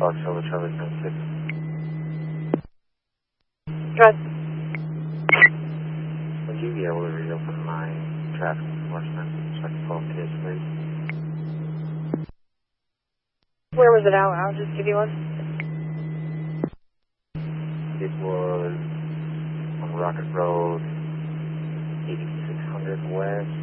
Fox Over Charlie 96. Good. Would you be able to reopen my traffic enforcement check phone case, please? Where was it out? I'll just give you one. It was on Rocket Road, 8600 West.